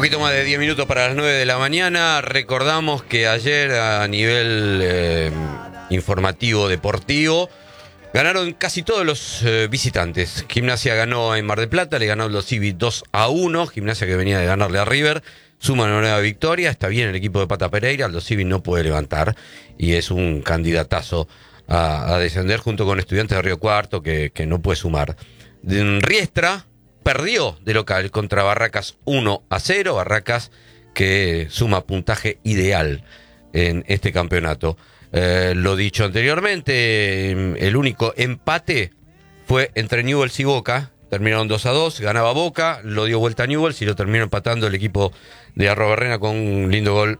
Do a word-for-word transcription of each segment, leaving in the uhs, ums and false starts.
poquito más de diez minutos para las nueve de la mañana. Recordamos que ayer a nivel eh, informativo deportivo ganaron casi todos los eh, visitantes. Gimnasia ganó en Mar del Plata, le ganó los Civi dos a uno. Gimnasia, que venía de ganarle a River, suma una nueva victoria. Está bien el equipo de Pata Pereira, los Civi no puede levantar y es un candidatazo a, a descender junto con Estudiantes de Río Cuarto, que, que no puede sumar. En Riestra perdió de local contra Barracas uno a cero. Barracas, que suma puntaje ideal en este campeonato. Eh, lo dicho anteriormente, el único empate fue entre Newell's y Boca. Terminaron dos a dos, ganaba Boca, lo dio vuelta a Newell's y lo terminó empatando el equipo de Arrobarrena con un lindo gol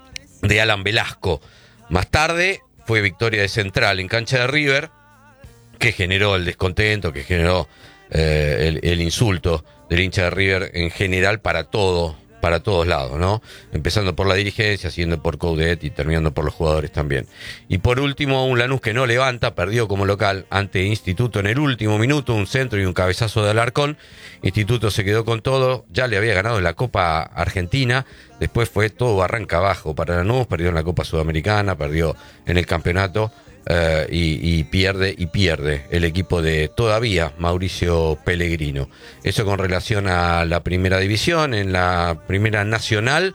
de Alan Velasco. Más tarde fue victoria de Central en cancha de River, que generó el descontento, que generó eh, el, el insulto del hincha de River en general para todo, para todos lados, ¿no? Empezando por la dirigencia, siguiendo por Coudet y terminando por los jugadores también. Y por último, un Lanús que no levanta, perdió como local ante Instituto en el último minuto, un centro y un cabezazo de Alarcón. Instituto se quedó con todo, ya le había ganado en la Copa Argentina, después fue todo barranca abajo para Lanús, perdió en la Copa Sudamericana, perdió en el campeonato. Uh, y, y pierde y pierde el equipo de todavía Mauricio Pellegrino. Eso con relación a la primera división. En la primera nacional,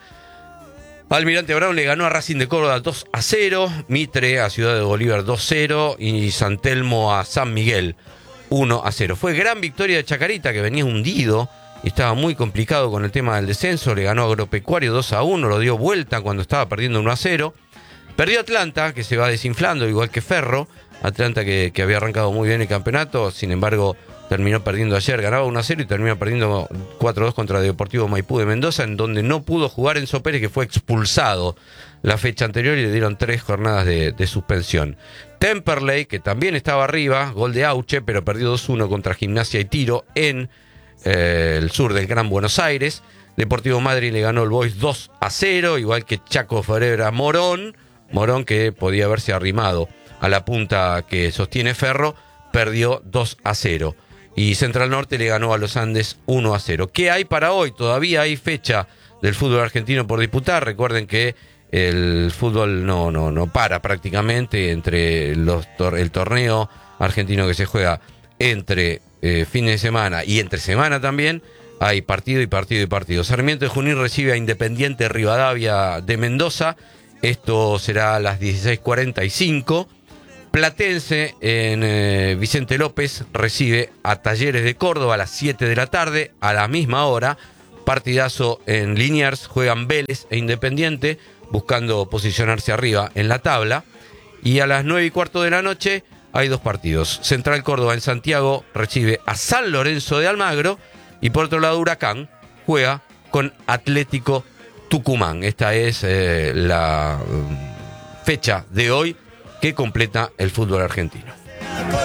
Almirante Brown le ganó a Racing de Córdoba dos a cero, Mitre a Ciudad de Bolívar dos a cero y San Telmo a San Miguel uno a cero. Fue gran victoria de Chacarita, que venía hundido y estaba muy complicado con el tema del descenso. Le ganó a Agropecuario dos a uno, lo dio vuelta cuando estaba perdiendo uno a cero. Perdió Atlanta, que se va desinflando, igual que Ferro. Atlanta, que, que había arrancado muy bien el campeonato, sin embargo, terminó perdiendo ayer. Ganaba uno a cero y terminó perdiendo cuatro a dos contra Deportivo Maipú de Mendoza, en donde no pudo jugar Enzo Pérez, que fue expulsado la fecha anterior y le dieron tres jornadas de, de suspensión. Temperley, que también estaba arriba, gol de Auche, pero perdió dos a uno contra Gimnasia y Tiro en eh, el sur del Gran Buenos Aires. Deportivo Madrid le ganó el Boys dos a cero, igual que Chaco Ferreira Morón. Morón, que podía haberse arrimado a la punta que sostiene Ferro, perdió dos a cero. Y Central Norte le ganó a los Andes uno a cero. ¿Qué hay para hoy? Todavía hay fecha del fútbol argentino por disputar. Recuerden que el fútbol no, no, no para prácticamente entre los tor- el torneo argentino que se juega entre eh, fines de semana y entre semana también. Hay partido y partido y partido. Sarmiento de Junín recibe a Independiente Rivadavia de Mendoza. Esto será a las dieciséis cuarenta y cinco. Platense en eh, Vicente López recibe a Talleres de Córdoba a las siete de la tarde. A la misma hora, partidazo en Liniers, juegan Vélez e Independiente, buscando posicionarse arriba en la tabla. Y a las nueve y cuarto de la noche hay dos partidos. Central Córdoba en Santiago recibe a San Lorenzo de Almagro. Y por otro lado, Huracán juega con Atlético Tucumán. Esta es eh, la fecha de hoy que completa el fútbol argentino.